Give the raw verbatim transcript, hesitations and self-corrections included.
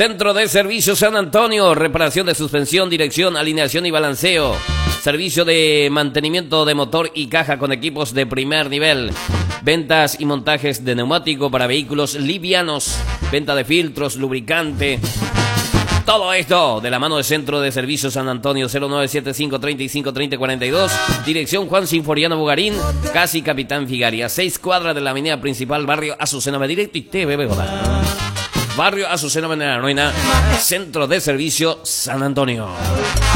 Centro de Servicios San Antonio, reparación de suspensión, dirección, alineación y balanceo. Servicio de mantenimiento de motor y caja con equipos de primer nivel. Ventas y montajes de neumático para vehículos livianos. Venta de filtros, lubricante. Todo esto de la mano de Centro de Servicios San Antonio, cero nueve siete cinco, treinta y cinco, treinta, cuarenta y dos. Dirección Juan Sinforiano Bugarín, casi Capitán Figaria. Seis cuadras de la avenida principal, barrio Azucena Directo y T V Begoda. Barrio Azucena Noina, Centro de Servicio San Antonio.